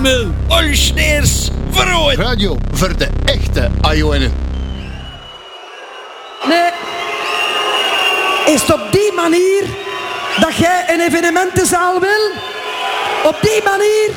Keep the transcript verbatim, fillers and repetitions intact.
Emil, Olsneers, verrooid. Radio voor de echte Ajoenen. Nee. Is het op die manier dat jij een evenementenzaal wil? Op die manier?